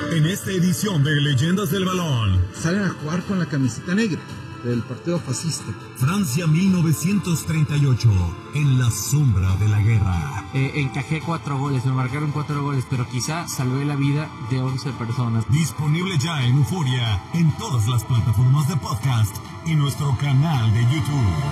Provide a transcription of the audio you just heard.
En esta edición de Leyendas del Balón, salen a jugar con la camiseta negra del partido fascista. Francia 1938, en la sombra de la guerra. Encajé 4 goles, me marcaron 4 goles, pero quizá salvé la vida de 11 personas. Disponible ya en Euforia, en todas las plataformas de podcast y nuestro canal de YouTube.